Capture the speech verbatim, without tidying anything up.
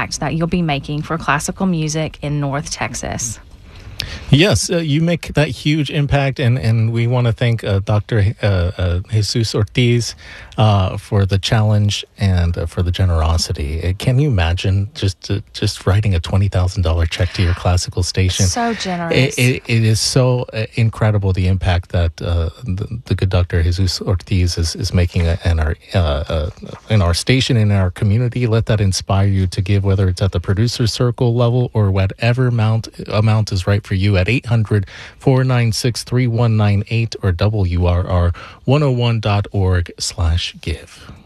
impact that you'll be making for classical music in North Texas. Yes, uh, you make that huge impact, and, and we want to thank uh, Doctor Uh, uh, Jesus Ortiz uh, for the challenge and uh, for the generosity. Uh, can you imagine just uh, just writing a twenty thousand dollars check to your classical station? So generous. It, it, it is so uh, incredible, the impact that uh, the, the good Doctor Jesus Ortiz is, is making in our uh, uh, in our station, in our community. Let that inspire you to give, whether it's at the producer circle level or whatever amount amount is right for you, at eight hundred, four nine six, three one nine eight or W R R one oh one dot org slash give.